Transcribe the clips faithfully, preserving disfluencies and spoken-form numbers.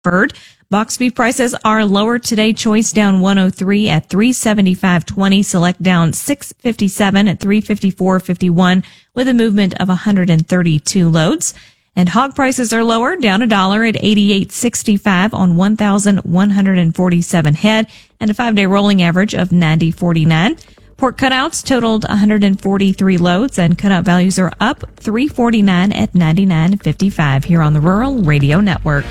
Bird. Box beef prices are lower today. Choice down one oh three at three seventy-five twenty. Select down six fifty-seven at three fifty-four fifty-one with a movement of one hundred thirty-two loads. And hog prices are lower, down a dollar at eighty-eight sixty-five on one thousand one hundred forty-seven head and a five-day rolling average of ninety forty-nine. Pork cutouts totaled one hundred forty-three loads, and cutout values are up three forty-nine at ninety-nine fifty-five here on the Rural Radio Network.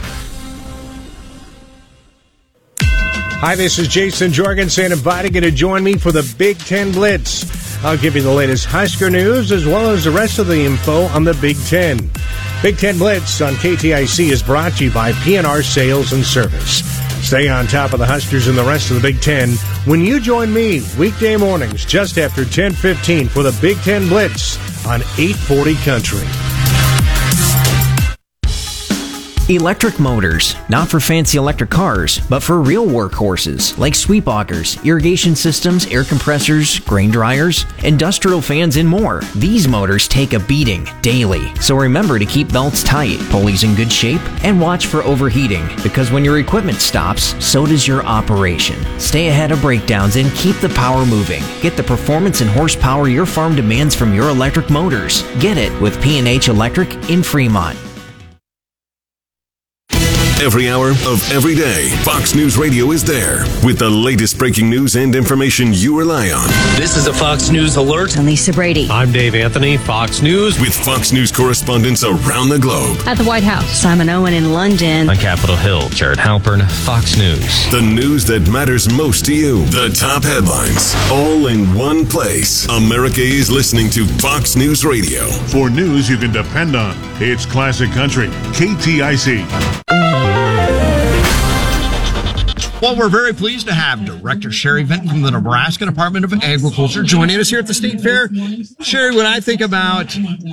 Hi, this is Jason Jorgensen inviting you to join me for the Big Ten Blitz. I'll give you the latest Husker news as well as the rest of the info on the Big Ten. Big Ten Blitz on K T I C is brought to you by P and R Sales and Service. Stay on top of the Huskers and the rest of the Big Ten when you join me weekday mornings just after ten fifteen for the Big Ten Blitz on eight forty Country. Electric motors, not for fancy electric cars, but for real workhorses like sweep augers, irrigation systems, air compressors, grain dryers, industrial fans, and more. These motors take a beating daily, so remember to keep belts tight, pulleys in good shape, and watch for overheating, because when your equipment stops, so does your operation. Stay ahead of breakdowns and keep the power moving. Get the performance and horsepower your farm demands from your electric motors. Get it with P and H Electric in Fremont. Every hour of every day, Fox News Radio is there with the latest breaking news and information you rely on. This is a Fox News Alert. I'm Lisa Brady. I'm Dave Anthony, Fox News. With Fox News correspondents around the globe. At the White House, Simon Owen in London. On Capitol Hill, Jared Halpern, Fox News. The news that matters most to you. The top headlines, all in one place. America is listening to Fox News Radio. For news you can depend on, it's Classic Country, K T I C. Well, we're very pleased to have Director Sherry Vinton from the Nebraska Department of Agriculture joining us here at the State Fair. Sherry, when I think about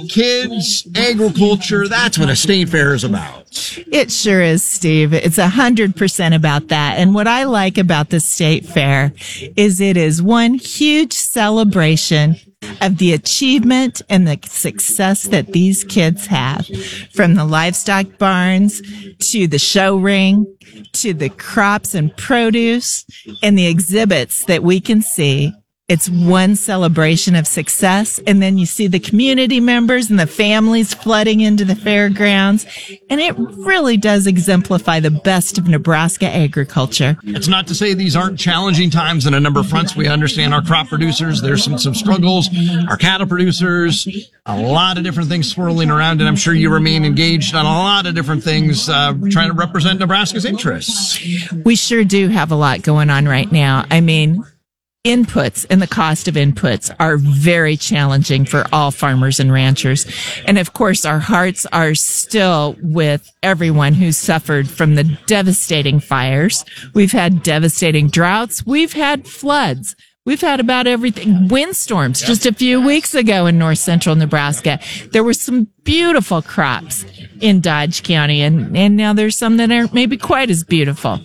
kids, agriculture, that's what a state fair is about. It sure is, Steve. It's one hundred percent about that. And what I like about the State Fair is it is one huge celebration of the achievement and the success that these kids have, from the livestock barns to the show ring to the crops and produce and the exhibits that we can see. It's one celebration of success. And then you see the community members and the families flooding into the fairgrounds. And it really does exemplify the best of Nebraska agriculture. It's not to say these aren't challenging times in a number of fronts. We understand our crop producers. There's some, some struggles. Our cattle producers, a lot of different things swirling around. And I'm sure you remain engaged on a lot of different things, uh, trying to represent Nebraska's interests. We sure do have a lot going on right now. I mean, inputs and the cost of inputs are very challenging for all farmers and ranchers. And of course, our hearts are still with everyone who's suffered from the devastating fires. We've had devastating droughts. We've had floods. We've had about everything. Windstorms just a few weeks ago in north central Nebraska. There were some beautiful crops in Dodge County, and, and now there's some that aren't maybe quite as beautiful.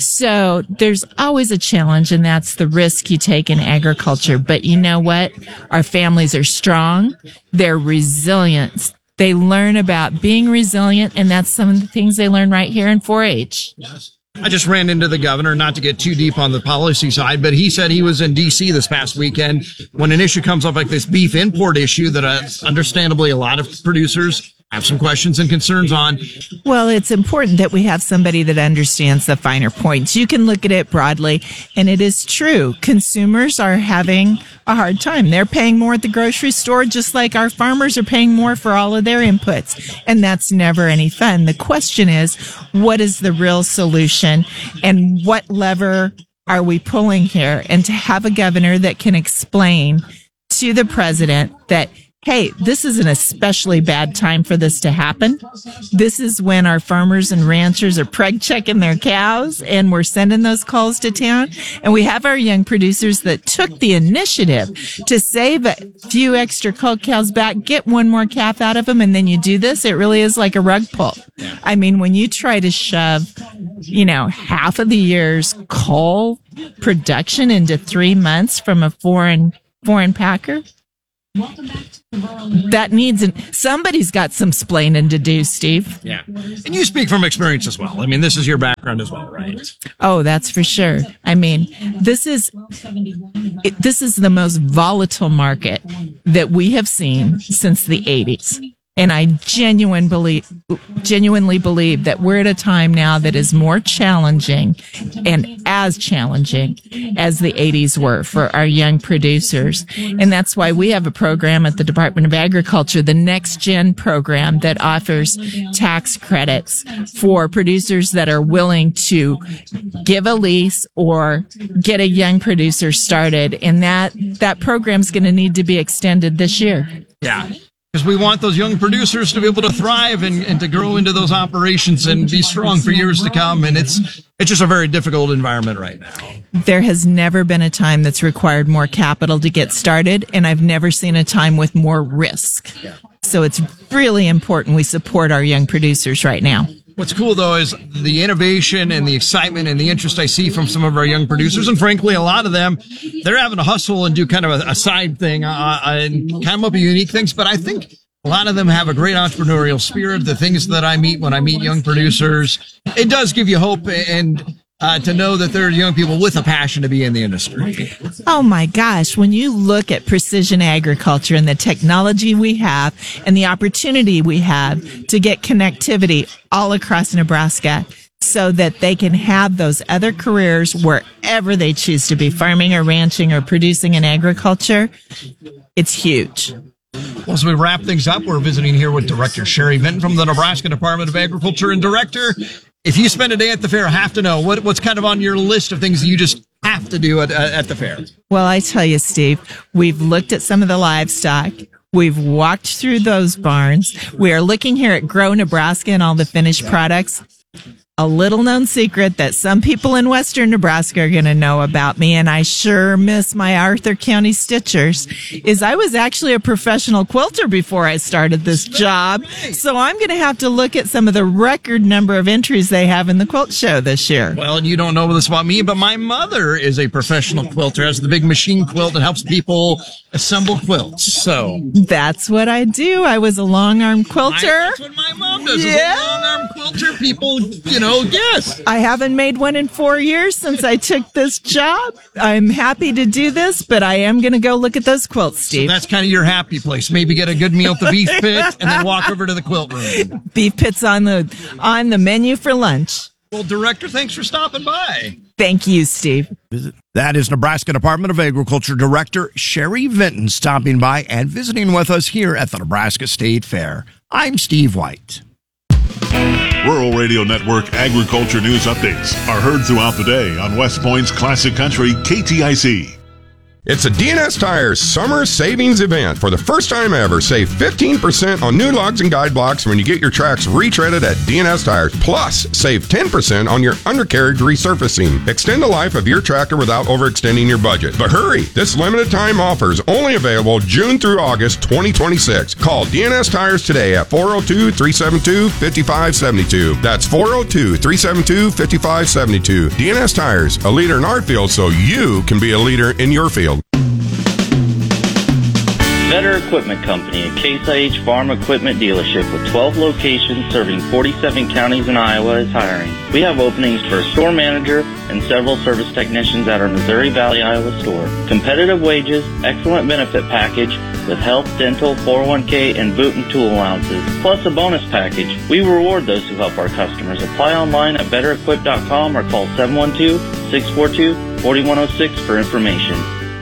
So there's always a challenge, and that's the risk you take in agriculture. But you know what? Our families are strong. They're resilient. They learn about being resilient, and that's some of the things they learn right here in four H. Yes. I just ran into the governor, not to get too deep on the policy side, but he said he was in D C this past weekend when an issue comes up like this beef import issue that uh, understandably a lot of producers have some questions and concerns on. Well, it's important that we have somebody that understands the finer points. You can look at it broadly, and it is true. Consumers are having a hard time. They're paying more at the grocery store, just like our farmers are paying more for all of their inputs. And that's never any fun. The question is, what is the real solution, and what lever are we pulling here? And to have a governor that can explain to the president that, hey, this is an especially bad time for this to happen. This is when our farmers and ranchers are preg checking their cows, and we're sending those calls to town. And we have our young producers that took the initiative to save a few extra cull cows back, get one more calf out of them, and then you do this. It really is like a rug pull. I mean, when you try to shove, you know, half of the year's cull production into three months from a foreign foreign packer, That needs, an, somebody's got some splaining to do, Steve. Yeah. And you speak from experience as well. I mean, this is your background as well, right? Oh, that's for sure. I mean, this is, it, this is the most volatile market that we have seen since the eighties. And I genuine believe, genuinely believe that we're at a time now that is more challenging and as challenging as the eighties were for our young producers. And that's why we have a program at the Department of Agriculture, the Next Gen program, that offers tax credits for producers that are willing to give a lease or get a young producer started. And that, that program's going to need to be extended this year. Yeah. Because we want those young producers to be able to thrive and, and to grow into those operations and be strong for years to come. And it's it's just a very difficult environment right now. There has never been a time that's required more capital to get started, and I've never seen a time with more risk. Yeah. So it's really important we support our young producers right now. What's cool, though, is the innovation and the excitement and the interest I see from some of our young producers. And frankly, a lot of them, they're having to hustle and do kind of a, a side thing uh, and come up with unique things. But I think a lot of them have a great entrepreneurial spirit. The things that I meet when I meet young producers, it does give you hope and uh, to know that there are young people with a passion to be in the industry. Oh, my gosh. When you look at precision agriculture and the technology we have and the opportunity we have to get connectivity all across Nebraska so that they can have those other careers wherever they choose to be, farming or ranching or producing in agriculture, it's huge. Well, as we wrap things up, we're visiting here with Director Sherry Vinton from the Nebraska Department of Agriculture. And Director, if you spend a day at the fair, I have to know, what, what's kind of on your list of things that you just have to do at, at the fair? Well, I tell you, Steve, we've looked at some of the livestock. We've walked through those barns. We are looking here at Grow Nebraska and all the finished products. A little known secret that some people in western Nebraska are going to know about me, and I sure miss my Arthur County Stitchers, is I was actually a professional quilter before I started this job. So I'm going to have to look at some of the record number of entries they have in the quilt show this year. Well, and you don't know this about me, but my mother is a professional quilter, has the big machine quilt that helps people assemble quilts. So that's what I do. I was a long arm quilter. I, that's what my mom does. Yeah. Is a long arm quilter. People, you know, yes. I haven't made one in four years since I took this job. I'm happy to do this, but I am going to go look at those quilts, Steve. So that's kind of your happy place. Maybe get a good meal at the beef pit and then walk over to the quilt room. Beef pit's on the on the menu for lunch. Well, Director, thanks for stopping by. Thank you, Steve. That is Nebraska Department of Agriculture Director Sherry Vinton stopping by and visiting with us here at the Nebraska State Fair. I'm Steve White. Rural Radio Network agriculture news updates are heard throughout the day on West Point's Classic Country K T I C. It's a D N S Tires summer savings event. For the first time ever, save fifteen percent on new lugs and guide blocks when you get your tracks retreaded at D N S Tires. Plus, save ten percent on your undercarriage resurfacing. Extend the life of your tractor without overextending your budget. But hurry, this limited time offer is only available June through August twenty twenty-six. Call D N S Tires today at four oh two, three seven two, five five seven two. That's four oh two, three seven two, five five seven two. D N S Tires, a leader in our field so you can be a leader in your field. Vetter Equipment Company, a Case I H farm equipment dealership with twelve locations serving forty-seven counties in Iowa, is hiring. We have openings for a store manager and several service technicians at our Missouri Valley, Iowa store. Competitive wages, excellent benefit package with health, dental, four oh one k, and boot and tool allowances, plus a bonus package. We reward those who help our customers. Apply online at better equip dot com or call seven one two, six four two, four one zero six for information.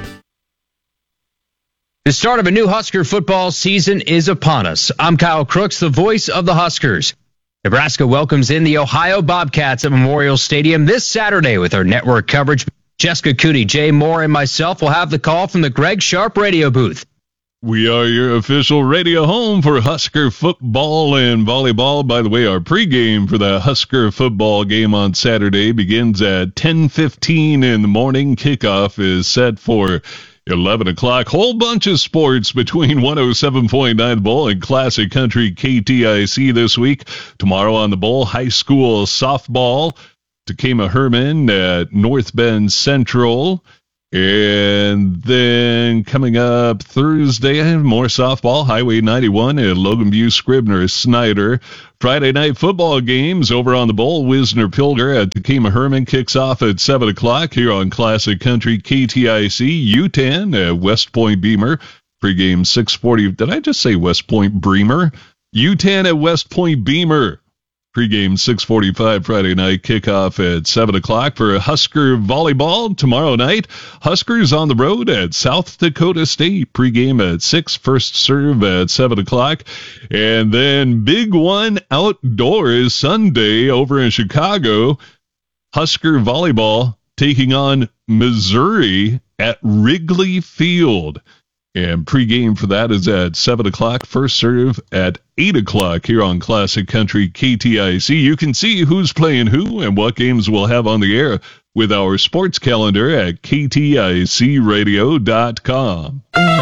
The start of a new Husker football season is upon us. I'm Kyle Crooks, the voice of the Huskers. Nebraska welcomes in the Ohio Bobcats at Memorial Stadium this Saturday with our network coverage. Jessica Cooney, Jay Moore, and myself will have the call from the Greg Sharp radio booth. We are your official radio home for Husker football and volleyball. By the way, our pregame for the Husker football game on Saturday begins at ten fifteen in the morning. Kickoff is set for eleven o'clock. Whole bunch of sports between one oh seven point nine The Bull and Classic Country K T I C this week. Tomorrow on the Bull, high school softball. Takema Herman at North Bend Central. And then coming up Thursday, more softball, Highway ninety-one at Logan View, Scribner, Snyder. Friday night football games over on the bowl. Wisner Pilger at Takema Herman kicks off at seven o'clock here on Classic Country K T I C. U ten at West Point Beamer. Pregame six forty. Did I just say West Point Bremer? U ten at West Point Beamer. Pregame six forty-five Friday night, kickoff at seven o'clock for Husker volleyball tomorrow night. Huskers on the road at South Dakota State. Pregame at six, first serve at seven o'clock. And then big one outdoors Sunday over in Chicago. Husker volleyball taking on Missouri at Wrigley Field. And pregame for that is at seven o'clock, first serve at eight o'clock here on Classic Country K T I C. You can see who's playing who and what games we'll have on the air with our sports calendar at K T I C radio dot com.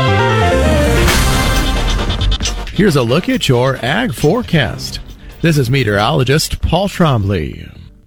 Here's a look at your ag forecast. This is meteorologist Paul Trombley.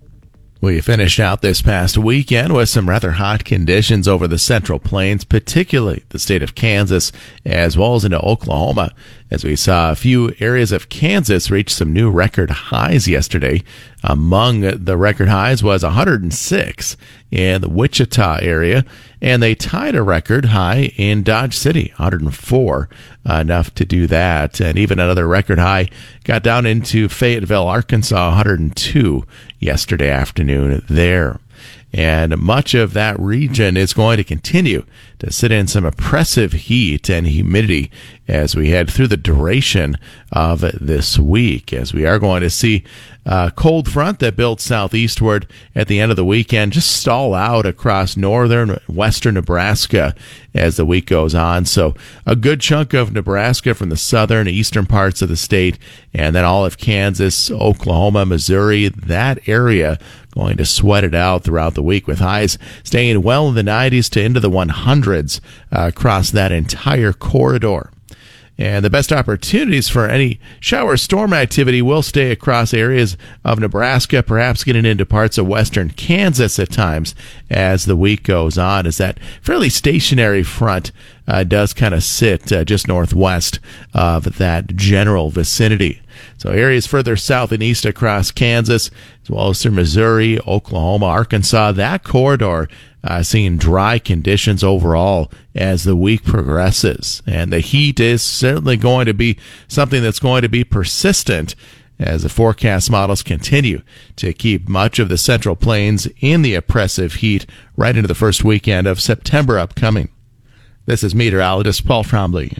We finished out this past weekend with some rather hot conditions over the Central Plains, particularly the state of Kansas, as well as into Oklahoma, as we saw a few areas of Kansas reach some new record highs yesterday. Among the record highs was one hundred six in the Wichita area, and they tied a record high in Dodge City, one hundred four, uh, enough to do that. And even another record high got down into Fayetteville, Arkansas, one hundred two yesterday afternoon there. And much of that region is going to continue to sit in some oppressive heat and humidity as we head through the duration of this week, as we are going to see a cold front that builds southeastward at the end of the weekend just stall out across northern western Nebraska as the week goes on. So a good chunk of Nebraska from the southern eastern parts of the state, and then all of Kansas, Oklahoma, Missouri, that area going to sweat it out throughout the week, with highs staying well in the nineties to into the hundreds uh, across that entire corridor. And the best opportunities for any shower storm activity will stay across areas of Nebraska, perhaps getting into parts of western Kansas at times as the week goes on, as that fairly stationary front uh, does kind of sit uh, just northwest of that general vicinity. So areas further south and east across Kansas, as well as through Missouri, Oklahoma, Arkansas, that corridor uh, seeing dry conditions overall as the week progresses. And the heat is certainly going to be something that's going to be persistent as the forecast models continue to keep much of the Central Plains in the oppressive heat right into the first weekend of September upcoming. This is meteorologist Paul Trombley.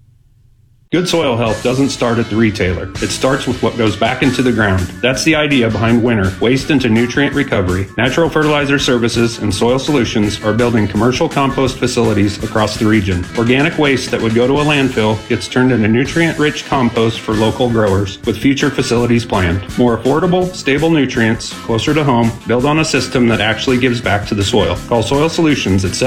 Good soil health doesn't start at the retailer. It starts with what goes back into the ground. That's the idea behind Winter, Waste into Nutrient Recovery. Natural Fertilizer Services and Soil Solutions are building commercial compost facilities across the region. Organic waste that would go to a landfill gets turned into nutrient-rich compost for local growers, with future facilities planned. More affordable, stable nutrients, closer to home, built on a system that actually gives back to the soil. Call Soil Solutions at